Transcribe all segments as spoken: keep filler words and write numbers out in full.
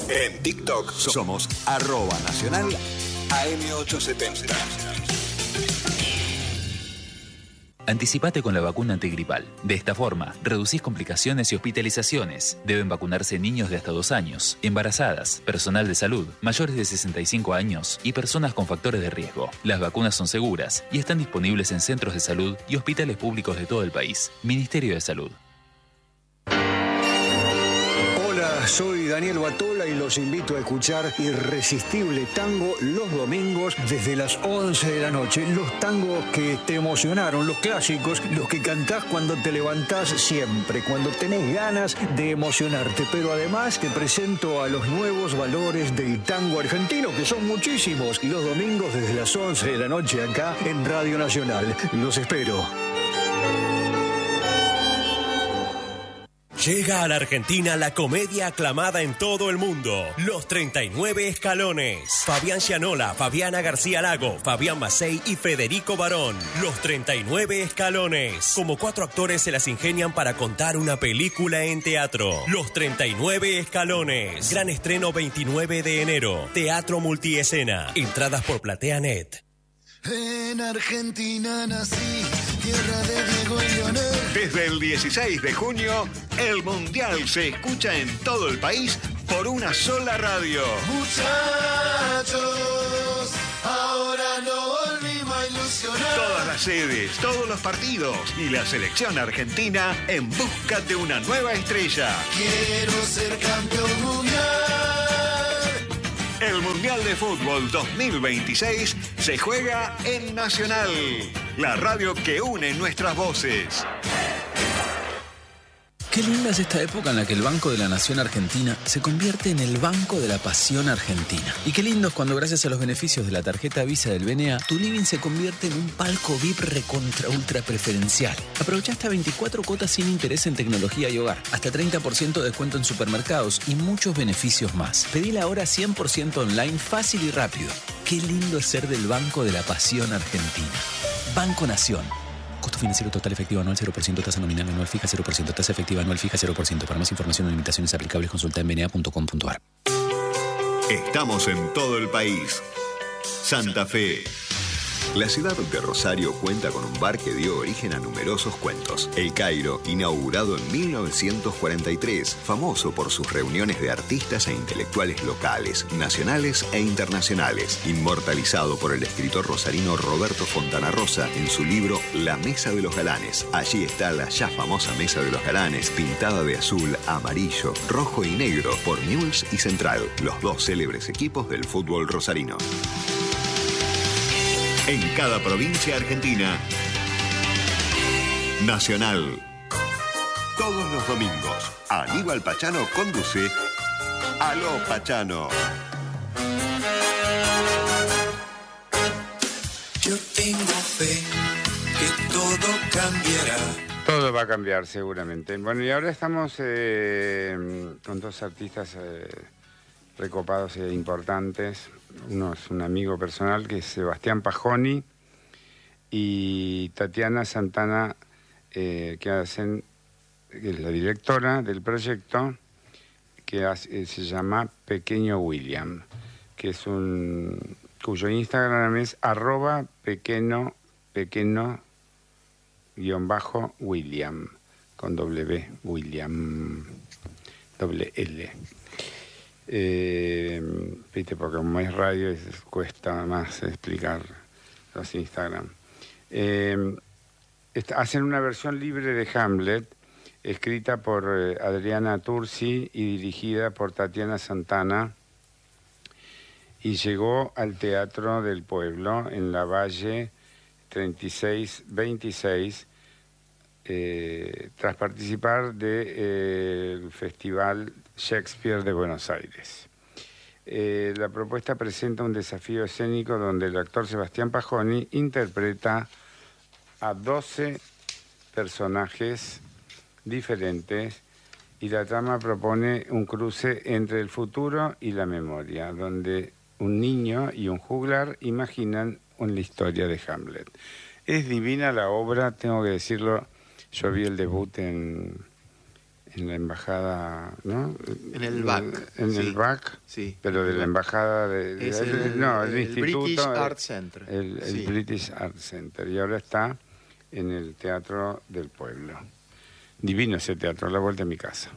En TikTok somos arroba nacional A M ochocientos setenta. Anticipate con la vacuna antigripal. De esta forma, reducís complicaciones y hospitalizaciones. Deben vacunarse niños de hasta dos años, embarazadas, personal de salud, mayores de sesenta y cinco años y personas con factores de riesgo. Las vacunas son seguras y están disponibles en centros de salud y hospitales públicos de todo el país. Ministerio de Salud. Hola, soy Daniel Batola y los invito a escuchar Irresistible Tango los domingos desde las once de la noche. Los tangos que te emocionaron, los clásicos, los que cantás cuando te levantás siempre, cuando tenés ganas de emocionarte. Pero además te presento a los nuevos valores del tango argentino, que son muchísimos. Y los domingos desde las once de la noche acá en Radio Nacional. Los espero. Llega a la Argentina la comedia aclamada en todo el mundo, Los treinta y nueve Escalones. Fabián Gianola, Fabiana García Lago, Fabián Macei y Federico Barón. Los treinta y nueve Escalones. Como cuatro actores se las ingenian para contar una película en teatro. Los treinta y nueve Escalones. Gran estreno veintinueve de enero. Teatro Multiescena. Entradas por PlateaNet. En Argentina nací, tierra de Diego y Leonel. Desde el dieciséis de junio, el Mundial se escucha en todo el país por una sola radio. Muchachos, ahora no volvimos a ilusionar. Todas las sedes, todos los partidos y la selección argentina en busca de una nueva estrella. Quiero ser campeón mundial. El Mundial de Fútbol dos mil veintiséis se juega en Nacional, la radio que une nuestras voces. Qué linda es esta época en la que el Banco de la Nación Argentina se convierte en el Banco de la Pasión Argentina. Y qué lindo es cuando, gracias a los beneficios de la tarjeta Visa del B N A, tu living se convierte en un palco V I P recontra ultra preferencial. Aprovecha hasta veinticuatro cuotas sin interés en tecnología y hogar, hasta treinta por ciento de descuento en supermercados y muchos beneficios más. Pedila ahora cien por ciento online, fácil y rápido. Qué lindo es ser del Banco de la Pasión Argentina. Banco Nación. Costo financiero total efectivo anual cero por ciento, tasa nominal anual fija cero por ciento, tasa efectiva anual fija cero por ciento. Para más información o limitaciones aplicables, consulta en b n a punto com punto a r. Estamos en todo el país. Santa Fe. La ciudad de Rosario cuenta con un bar que dio origen a numerosos cuentos. El Cairo, inaugurado en mil novecientos cuarenta y tres, famoso por sus reuniones de artistas e intelectuales locales, nacionales e internacionales, inmortalizado por el escritor rosarino Roberto Fontana Rosa en su libro La Mesa de los Galanes. Allí está la ya famosa Mesa de los Galanes, pintada de azul, amarillo, rojo y negro por Newell's y Central, los dos célebres equipos del fútbol rosarino. En cada provincia argentina, Nacional. Todos los domingos, Aníbal Pachano conduce Aló Pachano. Yo tengo fe que todo cambiará. Todo va a cambiar seguramente. Bueno, y ahora estamos eh, con dos artistas eh, recopados e importantes. Uno es un amigo personal que es Sebastián Pajoni y Tatiana Santana, eh, que hacen, que es la directora del proyecto, que hace, se llama Pequeño William, que es un cuyo Instagram es arroba pequeño pequeño guión bajo William con doble B, William doble L. Eh, viste, porque como es radio cuesta más explicar los Instagram. Eh, está, hacen una versión libre de Hamlet, escrita por eh, Adriana Tursi y dirigida por Tatiana Santana, y llegó al Teatro del Pueblo en la Valle treinta y seis veintiséis, eh, tras participar del de, eh, Festival Shakespeare de Buenos Aires. Eh, la propuesta presenta un desafío escénico donde el actor Sebastián Pajoni interpreta a doce personajes diferentes y la trama propone un cruce entre el futuro y la memoria, donde un niño y un juglar imaginan una historia de Hamlet. Es divina la obra, tengo que decirlo. Yo vi el debut en, en la embajada, ¿no? En el B A C. En sí. el B A C, sí. pero de la embajada de... de es el, no, el, el instituto... British Art Center. El, el sí. British Art Center. Y ahora está en el Teatro del Pueblo. Divino ese teatro, a la vuelta de mi casa.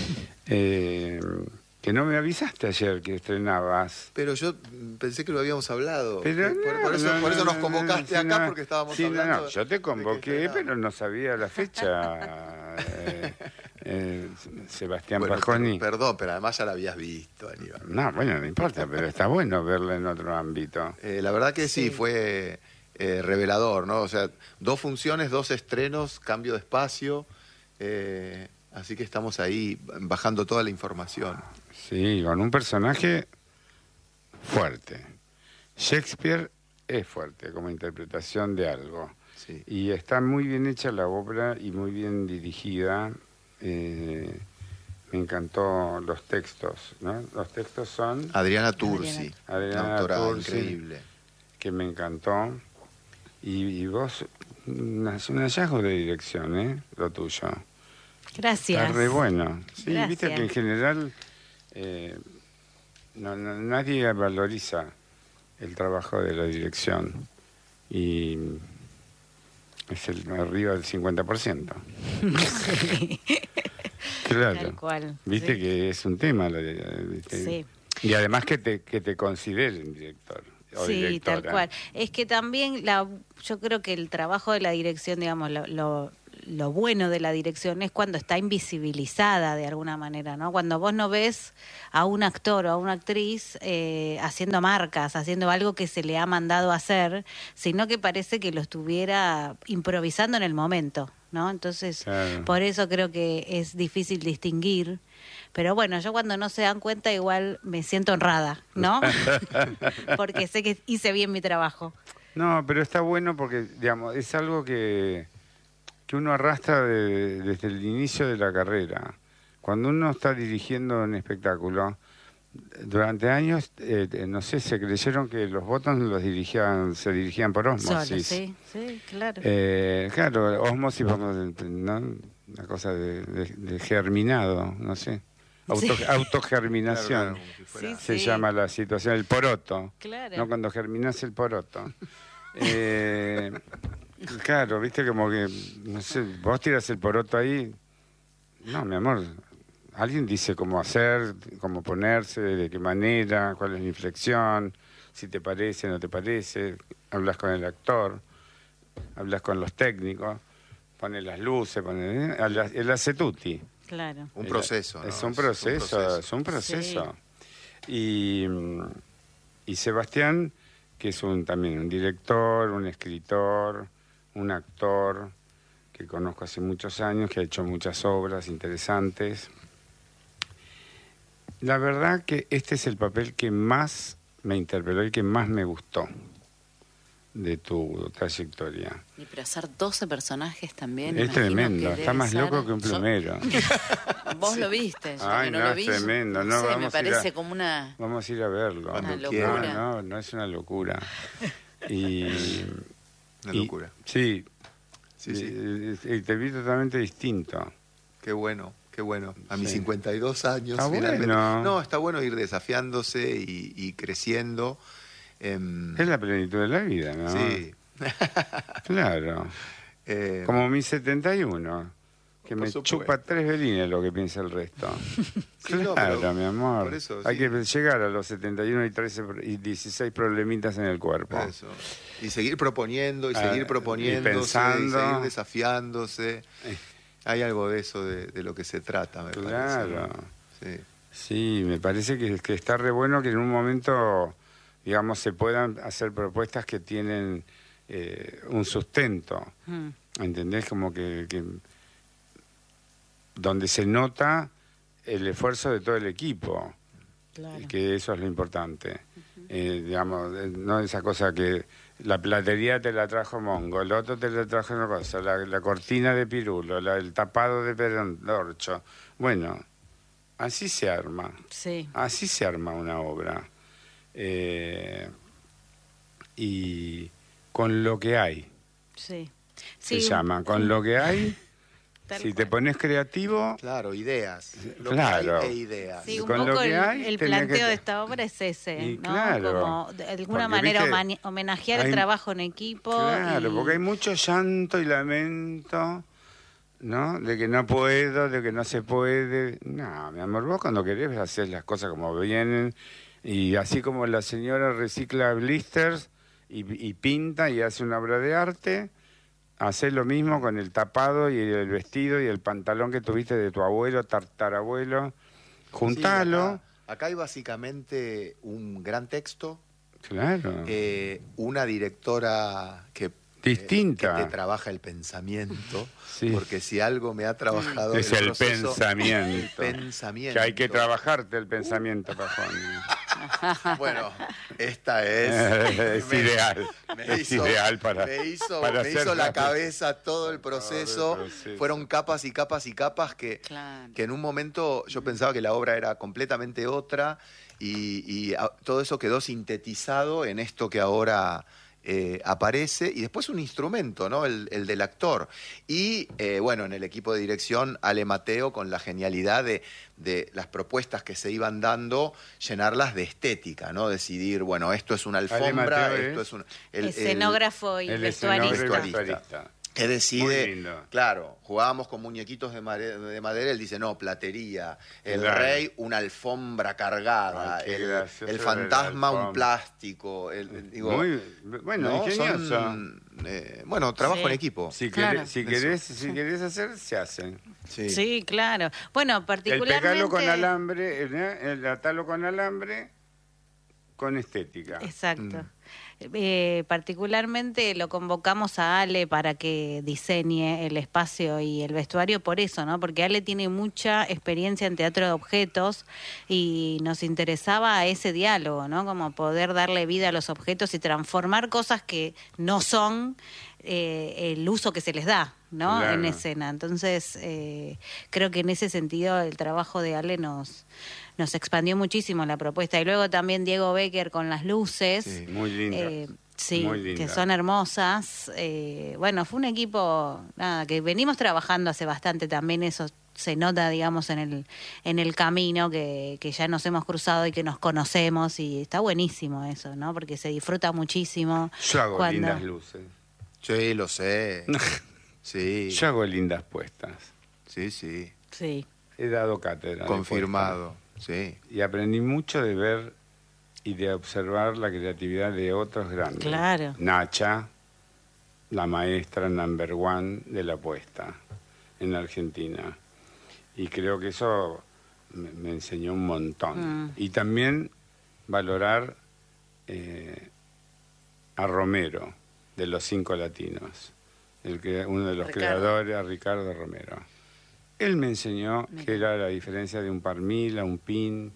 Eh, que no me avisaste ayer que estrenabas. Pero yo pensé que lo habíamos hablado. Pero por, no, por eso, no, por eso no, nos convocaste no, acá, no, porque estábamos sí, hablando. No, no, yo te convoqué, pero no sabía la fecha. eh, eh, Sebastián bueno, Pajoni. Per, perdón, pero además ya la habías visto, Aníbal. No, bueno, no importa, pero está bueno verla en otro ámbito. Eh, la verdad que sí, sí fue eh, revelador, ¿no? O sea, dos funciones, dos estrenos, cambio de espacio. Eh, así que estamos ahí bajando toda la información. Sí, con un personaje fuerte. Shakespeare es fuerte como interpretación de algo. Sí. Y está muy bien hecha la obra y muy bien dirigida. Eh, me encantó los textos, ¿no? Los textos son... Adriana Tursi, Adriana una autora Tursi, increíble. Que me encantó. Y, y vos, un hallazgo de dirección, ¿eh? Lo tuyo. Gracias. Está re bueno. Sí, Gracias. Viste que en general eh, no, no, nadie valoriza el trabajo de la dirección. Y es el, arriba del cincuenta por ciento. Sí. Claro. Tal cual. Viste sí. que es un tema. ¿Viste? Sí. Y además que te, que te consideren director. O sí, directora. tal cual. Es que también la, yo creo que el trabajo de la dirección, digamos, lo, lo, lo bueno de la dirección es cuando está invisibilizada de alguna manera, ¿no? Cuando vos no ves a un actor o a una actriz eh, haciendo marcas, haciendo algo que se le ha mandado a hacer, sino que parece que lo estuviera improvisando en el momento, ¿no? Entonces, claro. Por eso creo que es difícil distinguir. Pero bueno, yo cuando no se dan cuenta igual me siento honrada, ¿no? Porque sé que hice bien mi trabajo. No, pero está bueno porque, digamos, es algo que, que uno arrastra de, desde el inicio de la carrera. Cuando uno está dirigiendo un espectáculo, durante años, eh, no sé, se creyeron que los botones los dirigían, se dirigían por ósmosis. Solo, sí, sí, claro. Eh, claro, ósmosis, vamos, ¿no? Una cosa de, de, de germinado, no sé. Auto, sí. Autogerminación, claro, claro, si fuera... sí, se sí. llama la situación, el poroto. Claro. No, cuando germinas el poroto. eh, claro, viste como que, no sé, vos tiras el poroto ahí. No, mi amor, alguien dice cómo hacer, cómo ponerse, de qué manera, cuál es la inflexión, si te parece, no te parece. Hablas con el actor, hablas con los técnicos, pones las luces, pones, el hace tutti. Claro. Un proceso, ¿no? Es un proceso, es un proceso. Es un proceso. Sí. Y, y Sebastián, que es un también un director, un escritor, un actor, que conozco hace muchos años, que ha hecho muchas obras interesantes. La verdad que este es el papel que más me interpeló y que más me gustó de tu trayectoria. Y pero hacer doce personajes también. Es tremendo, está más ser... loco que un plumero. Vos lo viste, yo Ay, no, no, lo es vi. tremendo. No, sé, vamos me parece a, como una... Vamos a ir a verlo. Una Cuando locura. No, no, no es una locura. Y, una y, locura. Sí, sí, sí. Y, y te vi totalmente distinto. Qué bueno, qué bueno. A mis sí. cincuenta y dos años. Está finalmente. bueno. No, está bueno ir desafiándose y, y creciendo. Eh, es la plenitud de la vida, ¿no? Sí. Claro. Eh, Como mi setenta y uno, que me supuesto. chupa tres velines lo que piensa el resto. Sí, claro, no, pero mi amor. por eso, Hay sí. que llegar a los setenta y uno y, trece, y dieciséis problemitas en el cuerpo. Eso. Y seguir proponiendo, y Ah, seguir proponiéndose, y pensando. y seguir desafiándose. Eh. Hay algo de eso, de, de lo que se trata, me Claro. parece. Sí. Sí, me parece que, que está re bueno que en un momento, digamos, se puedan hacer propuestas que tienen eh, un sustento. Mm. ¿Entendés? Como que, que donde se nota el esfuerzo de todo el equipo. Claro. Que eso es lo importante. Uh-huh. eh, digamos, no esa cosa que la platería te la trajo Mongo, el otro te la trajo una cosa, la, la cortina de Pirulo, la, el tapado de Perondorcho. Bueno, así se arma. Sí. Así se arma una obra. Eh, y con lo que hay. Sí. Se sí. llama, con lo que hay Tal si cual. te pones creativo... Claro, ideas. Lo Claro. que hay e ideas. Sí, un Con lo poco que el, hay, el tenés planteo que- de esta obra es ese, Y ¿no? claro, Como de alguna porque, manera viste, homane- homenajear hay- el trabajo en equipo. Claro, y- porque hay mucho llanto y lamento, ¿no? De que no puedo, de que no se puede. No, mi amor, vos cuando querés hacer las cosas como vienen. Y así como la señora recicla blisters y, y pinta y hace una obra de arte, hacés lo mismo con el tapado y el vestido y el pantalón que tuviste de tu abuelo, tartarabuelo. Juntalo. Sí, acá, acá hay básicamente un gran texto, Claro. eh, una directora que, Distinta. eh, que te trabaja el pensamiento, Sí. porque si algo me ha trabajado Es el el proceso, pensamiento. el pensamiento. Que hay que trabajarte el pensamiento, Pajón. Bueno, esta es... Es me- ideal. me Es hizo- ideal para, me hizo, para me hacer hizo la la- cabeza todo el proceso. Todo el proceso. Fueron capas y capas y capas que, Claro. que en un momento yo pensaba que la obra era completamente otra y, y a- todo eso quedó sintetizado en esto que ahora eh, aparece y después un instrumento, ¿no? El, el del actor. Y eh, bueno, en el equipo de dirección, Ale Mateo con la genialidad de, de las propuestas que se iban dando, llenarlas de estética, ¿no? Decidir, bueno, esto es una alfombra, Mateo esto es es un... el- el- Escenógrafo y El vestuarista. escenógrafo y Vestuarista. vestuarista. que decide, Muy lindo. claro, jugábamos con muñequitos de, mare- de madera, él dice, no, platería, el Claro. rey, una alfombra cargada, Ay, qué el, gracioso el era fantasma, la un alfombra. plástico, el- el- digo, Muy, bueno, ¿no? ingenioso. Son, eh, bueno, trabajo Sí. en equipo. Si, Claro. querés, si, querés, si querés hacer, se hace. Sí. Sí, claro. Bueno, El particularmente... pegalo con alambre, el, el atalo con alambre, con estética. Exacto. Eh, particularmente lo convocamos a Ale para que diseñe el espacio y el vestuario por eso, ¿no? Porque Ale tiene mucha experiencia en teatro de objetos y nos interesaba ese diálogo, ¿no? Como poder darle vida a los objetos y transformar cosas que no son eh, el uso que se les da, ¿no? Claro. En escena. Entonces, eh, creo que en ese sentido el trabajo de Ale nos nos expandió muchísimo la propuesta. Y luego también Diego Becker con las luces. Sí. Muy linda. Eh, sí, Muy linda. que son hermosas. Eh, bueno, fue un equipo, nada, que venimos trabajando hace bastante también, eso se nota, digamos, en el en el camino, que, que ya nos hemos cruzado y que nos conocemos, y está buenísimo eso, ¿no? Porque se disfruta muchísimo. Yo hago cuando- lindas luces. Sí, lo sé. Sí, Yo hago lindas puestas. sí, sí. Sí, He dado cátedra. de Confirmado. Sí. puesta. Y aprendí mucho de ver y de observar la creatividad de otros grandes. Claro. Nacha, la maestra number one de la puesta en Argentina. Y creo que eso me, me enseñó un montón. Mm. Y también valorar eh, a Romero, de Los Cinco Latinos, el que, uno de los Ricardo. creadores, a Ricardo Romero. Él me enseñó que era la diferencia de un par mil a un pin,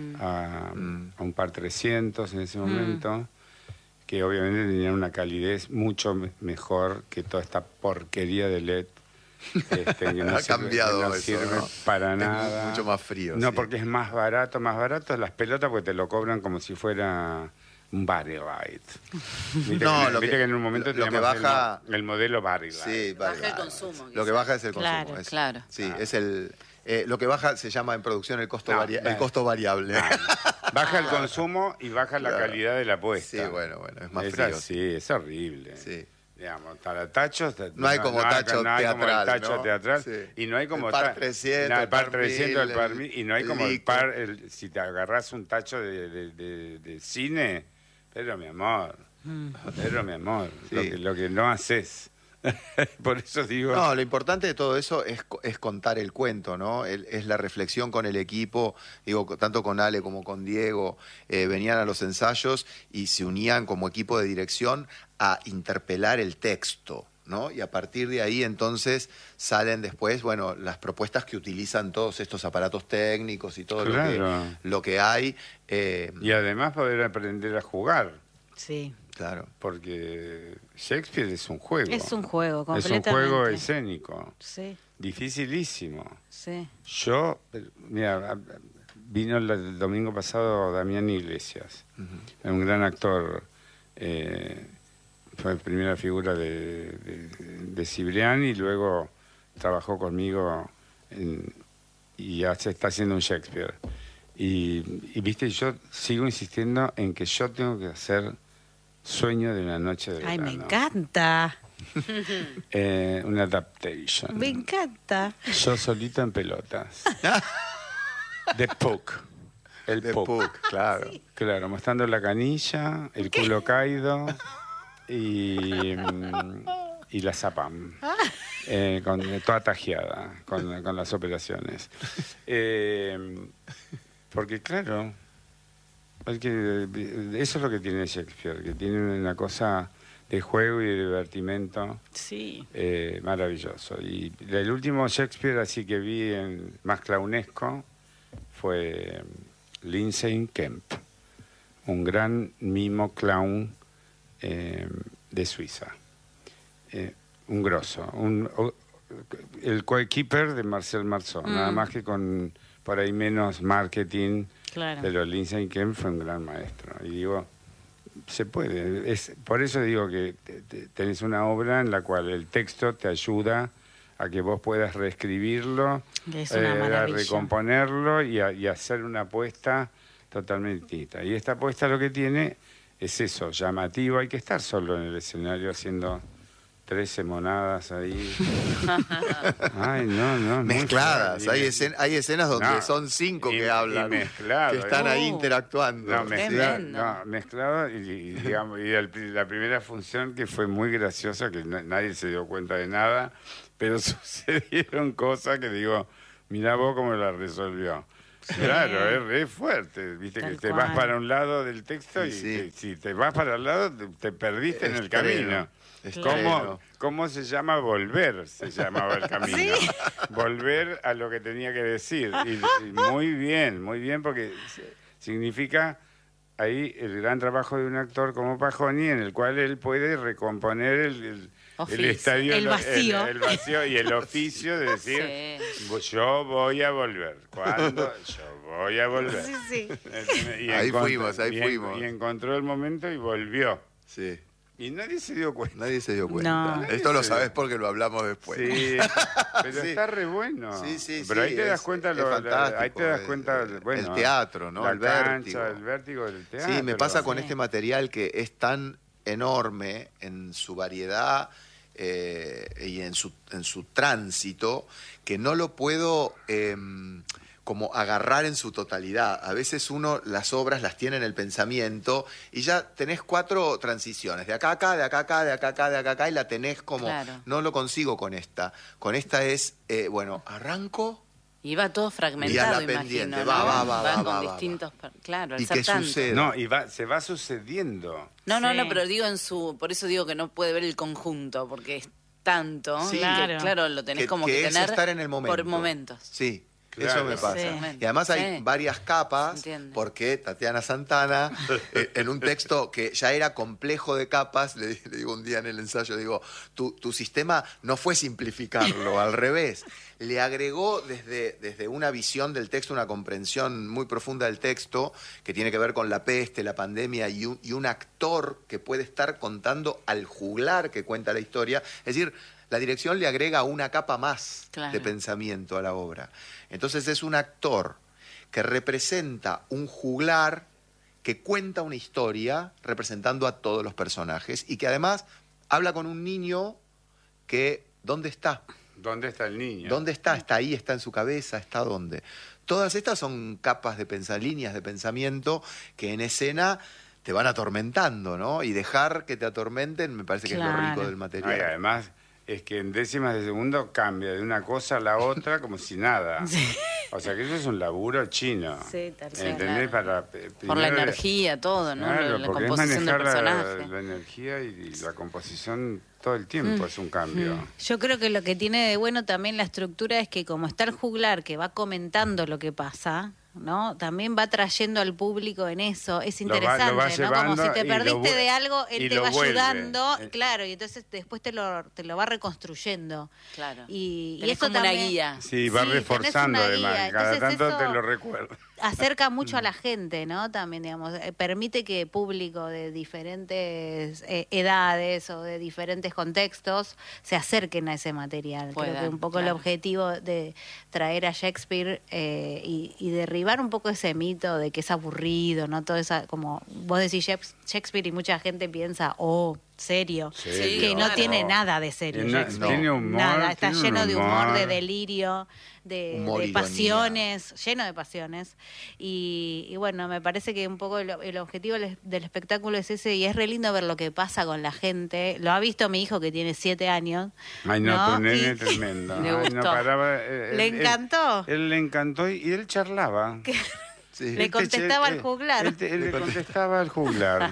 a, Mm. a un par trescientos en ese momento, que obviamente tenían una calidez mucho me- mejor que toda esta porquería de L E D. Este, que no Ha sirve- cambiado que no eso, sirve ¿no? para Es mu- nada. mucho más frío, No, sí. porque es más barato, más barato las pelotas porque te lo cobran como si fuera un Barry Light. Viste, No, que, lo viste que- que en un momento lo que teníamos el baja- mo- el, modelo Barry Light. Sí, Baja vale, el vale. consumo, Lo que quizás. baja es el Claro, consumo. es- claro. Sí, es el... eh, lo que baja se llama en producción el costo, No, varia- el bueno. costo variable. Baja el consumo y baja la Claro. calidad de la apuesta. Sí, bueno, bueno, es más es frío. así, es horrible. Sí. Digamos, para tachos... No hay como tacho no hay como el teatral, tacho ¿no? teatral, Sí. y no hay como... El par ta- trescientos, no, el par trescientos, el mil, par el- mil, y no hay el como el Lico. par... el- si te agarras un tacho de, de- de- de cine, pero mi amor, pero mi amor, lo, Sí. que, lo que no haces. Por eso digo... No, lo importante de todo eso es, co- es contar el cuento, ¿no? El- es la reflexión con el equipo, digo, co- tanto con Ale como con Diego, eh, venían a los ensayos y se unían como equipo de dirección a interpelar el texto, ¿no? Y a partir de ahí entonces salen después, bueno, las propuestas que utilizan todos estos aparatos técnicos y todo lo, Claro. que, lo que hay. eh, Y además poder aprender a jugar, sí. claro. porque Shakespeare es un juego. Es un juego, Es un completamente. juego escénico, Sí, dificilísimo. sí. Yo, eh, mira, vino el, el domingo pasado Damián Iglesias, un gran actor, eh, fue primera figura de, de, de Cibrián y luego trabajó conmigo en, y ya se está haciendo un Shakespeare. Y, y viste, yo sigo insistiendo en que yo tengo que hacer Sueño de una noche de Ay, verano. me encanta. Eh, una adaptation. Me encanta. Yo solito en pelotas. The Puck. El The Puck. Puck, claro. Sí. Claro, mostrando la canilla, el culo caído y, mm, y la zapam. Eh, con, toda tajeada con, con las operaciones. Eh, porque claro, es que eso es lo que tiene Shakespeare, que tiene una cosa de juego y de divertimento Sí. eh, maravilloso. Y el último Shakespeare así que vi en, más clownesco fue Lindsay Kemp, un gran mimo clown eh, de Suiza. Eh, un grosso, un, o, el coequiper de Marcel Marceau, mm. nada más que con por ahí menos marketing, Claro. pero Lindsay Kemp fue un gran maestro. Y digo, se puede, es, por eso digo que te, te, tenés una obra en la cual el texto te ayuda a que vos puedas reescribirlo, Es una eh, a maravilla. recomponerlo y, a, y hacer una apuesta totalmente distinta. Y esta apuesta lo que tiene es eso, llamativo. Hay que estar solo en el escenario haciendo trece monadas ahí. Ay, no, no. Mezcladas. Hay, escen hay escenas donde no, son cinco y, que hablan, y mezclado, que están ¿eh? ahí Oh. interactuando. No, mezclado, Tremendo. no, mezclado y, y, digamos, y el, la primera función que fue muy graciosa, que na- nadie se dio cuenta de nada, pero sucedieron cosas que digo, mirá vos cómo la resolvió. Claro, es re fuerte, viste Tal que te cual. vas para un lado del texto y Sí, sí. te- si te vas para el lado te, te perdiste en el Estreno, camino. estreno. ¿Cómo, ¿Cómo se llama volver? Se llamaba el camino. Volver a lo que tenía que decir. Y, y muy bien, muy bien, porque se- significa ahí el gran trabajo de un actor como Pajoni, en el cual él puede recomponer el, el, el Oficio. estadio, El vacío. el, el vacío y el oficio de decir, Sí. yo voy a volver. ¿Cuándo? Yo voy a volver. Sí, sí. Y Ahí encontró- fuimos, ahí y en- fuimos. Y encontró el momento y volvió. Sí. Y nadie se dio cuenta. Nadie se dio cuenta. No. Esto lo sabes porque lo hablamos después. Sí, pero Sí. está re bueno. Sí, sí, pero sí, ahí te das es- cuenta, es lo- fantástico, ahí te das el- cuenta, el bueno, teatro, ¿no? La El cancha, vértigo. el vértigo del teatro. Sí, me pasa con Sí. este material que es tan enorme en su variedad eh, y en su, en su tránsito que no lo puedo eh, como agarrar en su totalidad. A veces uno las obras las tiene en el pensamiento y ya tenés cuatro transiciones, de acá a acá, de acá a acá, de acá a acá, de acá a acá, y la tenés como... Claro. No lo consigo con esta. Con esta es, eh, bueno, arranco... Y va todo Y a fragmentado, la imagino, pendiente, ¿no? va, va, va, Van va, con va, distintos... per- Claro, al ¿Y ser qué tanto. sucede? No, y va, se va sucediendo. No, no, Sí. no, pero digo en su... Por eso digo que no puede ver el conjunto, porque es tanto Sí. que, Claro. claro, lo tenés que, como que que, es tener estar en el momento. por momentos. Sí, Claro. eso me pasa. Sí. Y además hay Sí. varias capas, Entiende. porque Tatiana Santana, eh, en un texto que ya era complejo de capas, le, di- le digo un día en el ensayo, digo, tu, tu sistema no fue simplificarlo, al revés. Le agregó desde, desde una visión del texto, una comprensión muy profunda del texto, que tiene que ver con la peste, la pandemia, y un, y un actor que puede estar contando al juglar que cuenta la historia. Es decir, la dirección le agrega una capa más Claro. de pensamiento a la obra. Entonces es un actor que representa un juglar que cuenta una historia representando a todos los personajes y que además habla con un niño que, ¿dónde está? ¿Dónde está el niño? ¿Dónde está? ¿Está ahí? ¿Está en su cabeza? ¿Está dónde? Todas estas son capas de pensar, líneas de pensamiento que en escena te van atormentando, ¿no? Y dejar que te atormenten me parece que es lo Claro. rico del No, y material. además es que en décimas de segundo cambia de una cosa a la otra como si nada. O sea que eso es un laburo chino. Sí, tal cual. ¿Entendés? Claro. Para, eh, Por la primero- energía, todo, ¿no? Claro, la porque es composición del manejar la, personaje. la energía y la composición todo el tiempo, es un cambio. Yo creo que lo que tiene de bueno también la estructura es que como está el juglar que va comentando lo que pasa, ¿no? También va trayendo al público en eso. Es Lo va- interesante, lo va ¿no? llevando Como si te y lo perdiste vu- de algo, y él te lo va vuelve. ayudando, Eh. claro, y entonces después te lo, te lo va reconstruyendo. Claro. Y, y Tenés eso como una también- guía. Sí, va Sí, tenés reforzando una además, guía. y cada Entonces tanto eso- te lo recuerda. acerca mucho a la gente, ¿no? También, digamos, eh, permite que público de diferentes eh, edades o de diferentes contextos se acerquen a ese material. Puedan, Creo que un poco claro. el objetivo de traer a Shakespeare eh, y, y derribar un poco ese mito de que es aburrido, ¿no? Todo esa, como vos decís Shakespeare y mucha gente piensa, oh, serio, Serio. que no claro. tiene nada de serio No, Shakespeare. tiene humor, nada, está tiene un lleno de humor, humor. de delirio, de, Humor, de ironía. pasiones, lleno de pasiones. Y, y bueno, me parece que un poco el, el objetivo del, del espectáculo es ese, y es re lindo ver lo que pasa con la gente. Lo ha visto mi hijo que tiene siete años. Ay, no, ¿no? tu nene Y- es tremendo. Le Ay, gustó. no paraba. eh, ¿Le él- él- encantó? Él, le encantó y, y él charlaba. Sí. Le contestaba al juglar. Él, te- él le contestaba al juglar.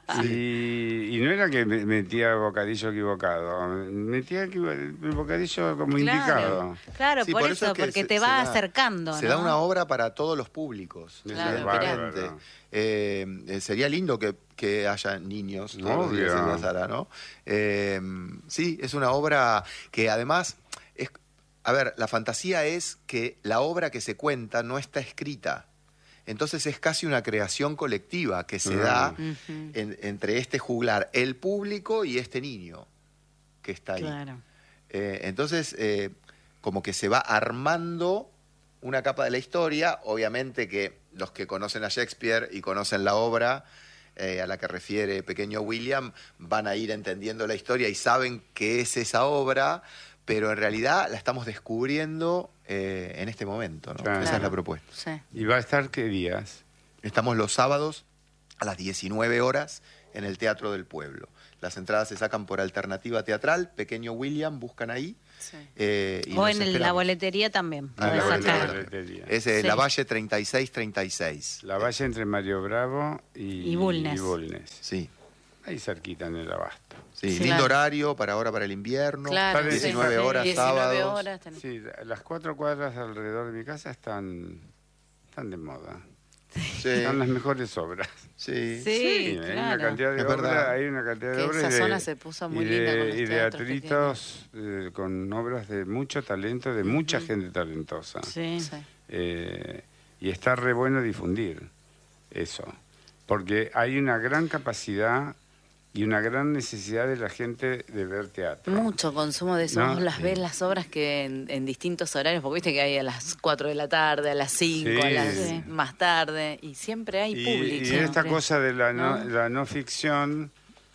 y, y no era que me- metía bocadillo equivocado, metía equivo- el bocadillo como indicado. Claro, Sí, por, por eso, eso es que porque se- te se va da- acercando. Se ¿no? da una obra para todos los públicos. Eso Claro, es evidentemente. bárbaro. Eh, eh, sería lindo que, que haya niños todos los días Obvio. en la sala, ¿no? Eh, sí, es una obra que además es, a ver, la fantasía es que la obra que se cuenta no está escrita. Entonces es casi una creación colectiva que se Mm. da Ujú. en- entre este juglar, el público y este niño que está ahí. Claro. Eh, entonces, eh, como que se va armando una capa de la historia. Obviamente que los que conocen a Shakespeare y conocen la obra eh, a la que refiere Pequeño William van a ir entendiendo la historia y saben qué es esa obra, pero en realidad la estamos descubriendo eh, en este momento, ¿no? Claro. Esa es la Claro. propuesta. Sí. ¿Y va a estar qué días? Estamos los sábados a las diecinueve horas en el Teatro del Pueblo. Las entradas se sacan por Alternativa Teatral, Pequeño William, buscan ahí. Sí. eh, y O los en el- la esperamos. boletería también. Ah, podés la sacar. boletería. Es eh, Sí. La Valle treinta y seis treinta y seis. La valle entre Mario Bravo y, Y Bulnes. y Bulnes. Sí, Ahí cerquita en el Abasto. sí. Sí. Lindo Claro. horario para ahora, para el invierno. Claro, Para sí. diecinueve horas, diecinueve sábados. horas tenés- Sí, las cuatro cuadras alrededor de mi casa están, están de moda. Sí, Son las mejores obras. sí. Sí, hay una claro. cantidad de Es obras, verdad. hay una cantidad de Que obras esa y de- zona se puso muy y linda de, con los y de teatros que atritos eh, con obras de mucho talento, de mucha gente talentosa. Sí. Sí. Eh, y está re bueno difundir eso, porque hay una gran capacidad y una gran necesidad de la gente de ver teatro. Mucho consumo de eso. No, Vos las sí. ves las obras que en, en distintos horarios, porque viste que hay a las cuatro de la tarde, a las cinco, Sí. a las Sí. más tarde, y siempre hay Y, público. y esta siempre. cosa de la no, ¿No? la no ficción,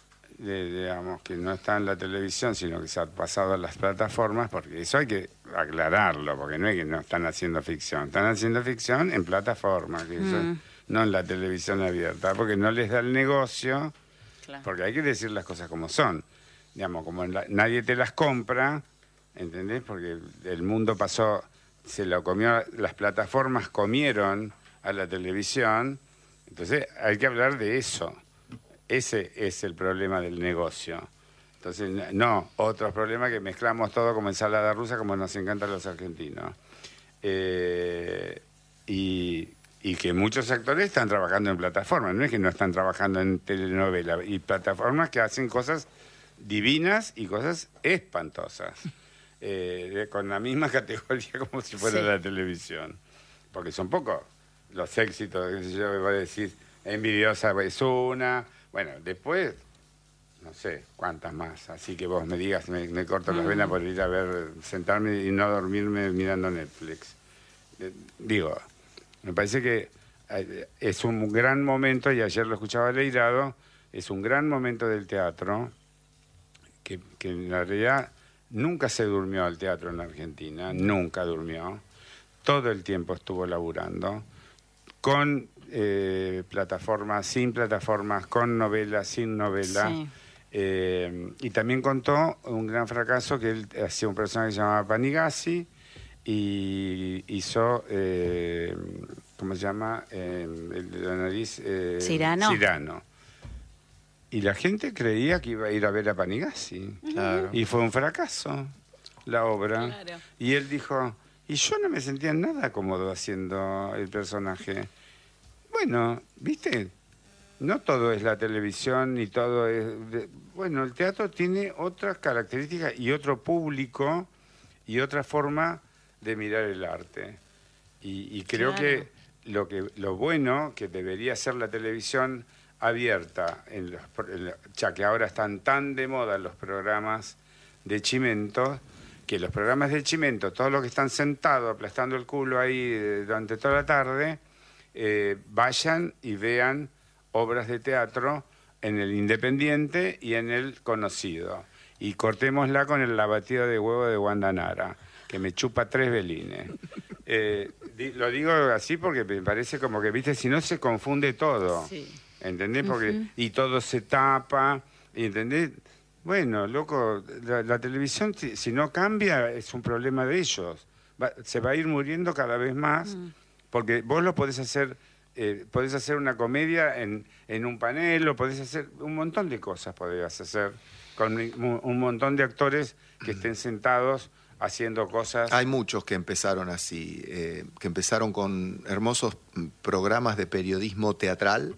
de- digamos, que no está en la televisión, sino que se ha pasado a las plataformas, porque eso hay que aclararlo, porque no es que no están haciendo ficción, están haciendo ficción en plataformas, que eso- Mm. no en la televisión abierta, porque no les da el negocio, Claro. porque hay que decir las cosas como son. Digamos, como en la- nadie te las compra, ¿entendés? Porque el mundo pasó, se lo comió, las plataformas comieron a la televisión, entonces hay que hablar de eso. Ese es el problema del negocio. Entonces, no, otros problemas que mezclamos todo como ensalada rusa, como nos encantan los argentinos. Eh, y, y que muchos actores están trabajando en plataformas, no es que no están trabajando en telenovela, y plataformas que hacen cosas divinas y cosas espantosas, eh, de- con la misma categoría como si fuera Sí. la televisión. Porque son pocos los éxitos, qué sé yo, voy a decir, Envidiosa es una, bueno, después, no sé cuántas más, así que vos me digas, me, me corto las venas por ir a ver, sentarme y no dormirme mirando Netflix. Eh, digo, me parece que eh, es un gran momento, y ayer lo escuchaba Leirado, es un gran momento del teatro, que, que en la realidad nunca se durmió al teatro en Argentina, nunca durmió, todo el tiempo estuvo laburando, con eh, plataformas, sin plataformas, con novela, sin novela. Sí. Eh, y también contó un gran fracaso, que él hacía un personaje que se llamaba Panigasi y hizo, eh, ¿cómo se llama? Eh, el de la nariz. Eh, Cyrano. Cyrano. Y la gente creía que iba a ir a ver a Panigasi. Claro. Y fue un fracaso la obra. Claro. Y él dijo, y yo no me sentía nada cómodo haciendo el personaje. Bueno, ¿viste? No todo es la televisión, ni todo es... de- bueno, el teatro tiene otras características y otro público y otra forma de mirar el arte. Y, y creo Claro. que lo, que, lo bueno que debería ser la televisión abierta, en los, en la, ya que ahora están tan de moda los programas de Chimento, que los programas de Chimento, todos los que están sentados aplastando el culo ahí eh, durante toda la tarde, eh, vayan y vean obras de teatro en el Independiente y en el Conocido. Y cortémosla con el lavatido de huevo de Wanda Nara, que me chupa tres velines. Eh, di, lo digo así porque me parece como que, viste, si no se confunde todo. Sí. ¿Entendés? Porque, uh-huh. Y todo se tapa, ¿entendés? Bueno, loco, la, la televisión, si, si no cambia, es un problema de ellos. Va, se va a ir muriendo cada vez más, uh-huh. porque vos lo podés hacer, eh, podés hacer una comedia en, en un panel, o podés hacer un montón de cosas, podrías hacer con un, un montón de actores que estén sentados haciendo cosas. Hay muchos que empezaron así, eh, que empezaron con hermosos programas de periodismo teatral,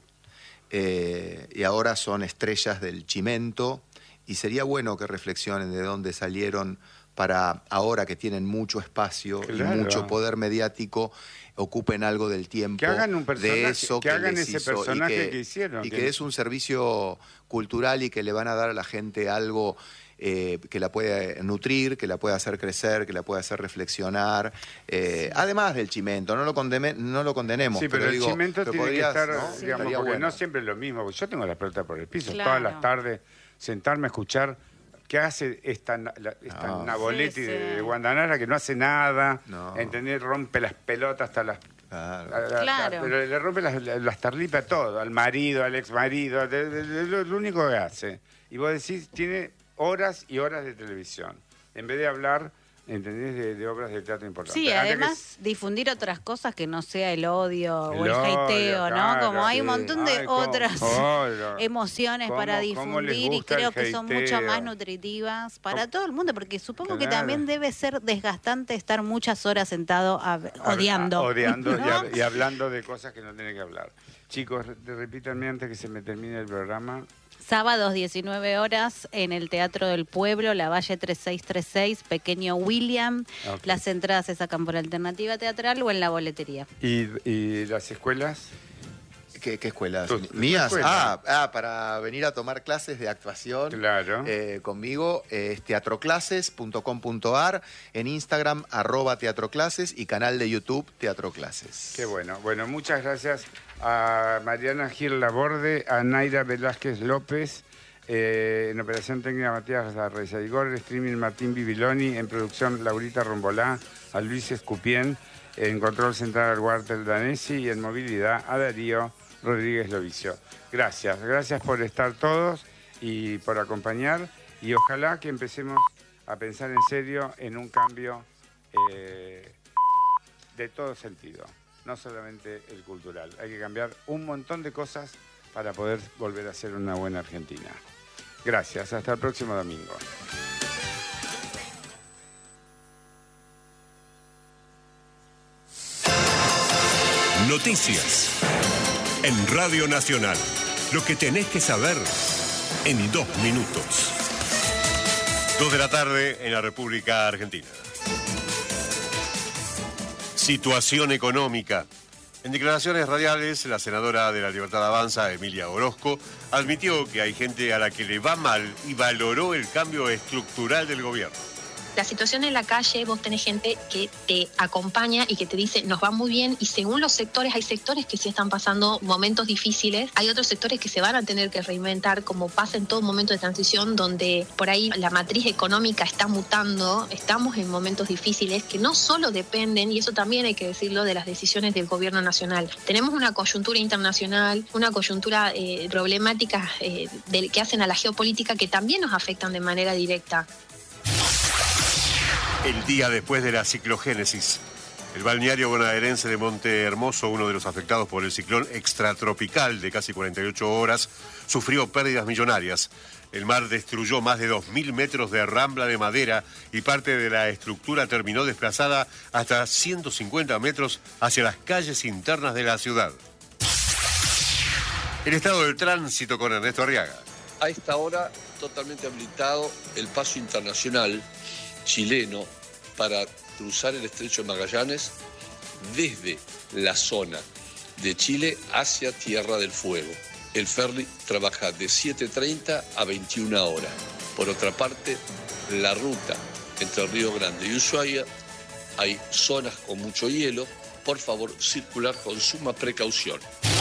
eh, y ahora son estrellas del Chimento, y sería bueno que reflexionen de dónde salieron para ahora que tienen mucho espacio, claro, y mucho poder mediático, ocupen algo del tiempo que hagan un personaje, de eso que, que hagan les ese hizo, personaje y que, que hicieron. Y que... que es un servicio cultural y que le van a dar a la gente algo eh, que la puede nutrir, que la puede hacer crecer, que la puede hacer reflexionar. Eh, además del Chimento, no lo, condeme, no lo condenemos. Sí, pero, pero el digo, Chimento pero tiene podrías, que estar, ¿no? digamos, Estaría porque bueno. no siempre es lo mismo. Yo tengo la pelota por el piso, claro, todas las tardes, sentarme a escuchar qué hace esta, la, esta no. Naboletti sí, sí. de Wanda Nara, que no hace nada, no. ¿entendés? Rompe las pelotas hasta las... Claro. La, la, claro. La, pero le rompe las, las tarlipas a todo, al marido, al ex marido, es lo, lo único que hace. Y vos decís, tiene horas y horas de televisión, en vez de hablar, ¿entendés?, de, de obras de teatro importantes. Sí, Antes además que... difundir otras cosas que no sea el odio el o el odio, hateo, ¿no? claro, Como hay un sí. montón de Ay, otras cómo, emociones cómo, para cómo les difundir y gusta creo el que son hateo. mucho más nutritivas para ¿Cómo? todo el mundo, porque supongo que Claro. también debe ser desgastante estar muchas horas sentado a- odiando. A- odiando ¿no? y, a- y hablando de cosas que no tiene que hablar. Chicos, re- repítanme antes que se me termine el programa. Sábados diecinueve horas en el Teatro del Pueblo, La Valle tres seis tres seis, Pequeño William. Okay. Las entradas se sacan por Alternativa Teatral o en la boletería. ¿Y, y las escuelas? ¿Qué, qué escuelas? Tu- tu ¿Mías? escuela. Ah, ah, para venir a tomar clases de actuación. Claro. Eh, conmigo eh, es teatroclases punto com punto ar, en Instagram arroba teatroclases y canal de YouTube Teatroclases. Qué bueno. Bueno, muchas gracias a Mariana Gil Laborde, a Naira Velázquez López, eh, en operación técnica Matías Arreza Igor, streaming Martín Bibiloni, en producción Laurita Rombolá, a Luis Escupien, en control central Walter Danesi y en movilidad a Darío Rodríguez Lovicio. Gracias, gracias por estar todos y por acompañar, y ojalá que empecemos a pensar en serio en un cambio eh, de todo sentido, no solamente el cultural. Hay que cambiar un montón de cosas para poder volver a ser una buena Argentina. Gracias, hasta el próximo domingo. Noticias en Radio Nacional. Lo que tenés que saber en dos minutos. Dos de la tarde en la República Argentina. Situación económica. En declaraciones radiales, la senadora de la Libertad Avanza, Emilia Orozco, admitió que hay gente a la que le va mal y valoró el cambio estructural del gobierno. La situación en la calle, vos tenés gente que te acompaña y que te dice, nos va muy bien, y según los sectores, hay sectores que sí están pasando momentos difíciles, hay otros sectores que se van a tener que reinventar, como pasa en todo momento de transición, donde por ahí la matriz económica está mutando, estamos en momentos difíciles que no solo dependen, y eso también hay que decirlo, de las decisiones del gobierno nacional. Tenemos una coyuntura internacional, una coyuntura eh, problemática eh, de, que hacen a la geopolítica que también nos afectan de manera directa. El día después de la ciclogénesis, el balneario bonaerense de Monte Hermoso, uno de los afectados por el ciclón extratropical de casi cuarenta y ocho horas, sufrió pérdidas millonarias. El mar destruyó más de dos mil metros de rambla de madera y parte de la estructura terminó desplazada hasta ciento cincuenta metros hacia las calles internas de la ciudad. El estado del tránsito con Ernesto Arriaga. A esta hora, totalmente habilitado el paso internacional chileno para cruzar el estrecho de Magallanes desde la zona de Chile hacia Tierra del Fuego. El ferry trabaja de siete treinta a veintiuna horas. Por otra parte, la ruta entre Río Grande y Ushuaia hay zonas con mucho hielo. Por favor, circular con suma precaución.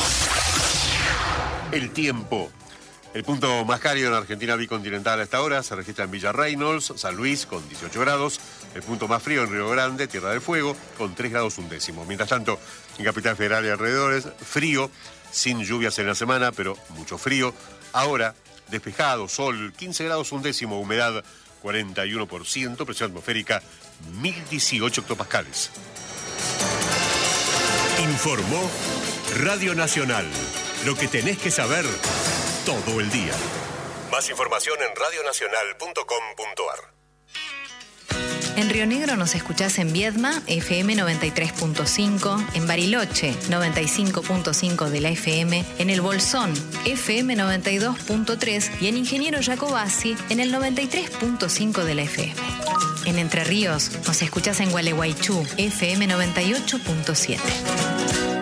El tiempo. El punto más cálido en la Argentina bicontinental a esta hora se registra en Villa Reynolds, San Luis, con dieciocho grados. El punto más frío en Río Grande, Tierra del Fuego, con tres grados un décimo. Mientras tanto, en Capital Federal y alrededores, frío, sin lluvias en la semana, pero mucho frío. Ahora, despejado, sol, quince grados un décimo, humedad cuarenta y uno por ciento, presión atmosférica mil dieciocho hectopascales. Informó Radio Nacional. Lo que tenés que saber todo el día. Más información en radionacional punto com punto ar. En Río Negro nos escuchás en Viedma, F M noventa y tres punto cinco, en Bariloche, noventa y cinco punto cinco de la F M, en El Bolsón, F M noventa y dos punto tres y en Ingeniero Jacobasi, en el noventa y tres punto cinco de la F M. En Entre Ríos nos escuchás en Gualeguaychú, F M noventa y ocho punto siete.